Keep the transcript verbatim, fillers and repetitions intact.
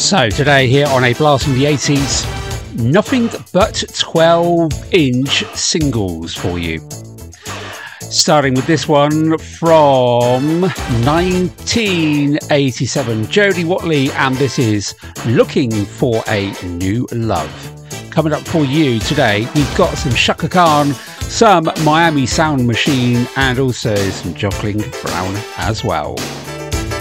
So today here on A Blast from the eighties, nothing but twelve inch singles for you. Starting with this one from nineteen eighty-seven, Jody Watley, and this is Looking for a New Love. Coming up for you today, we've got some Chaka Khan, some Miami Sound Machine, and also some Jocelyn Brown as well.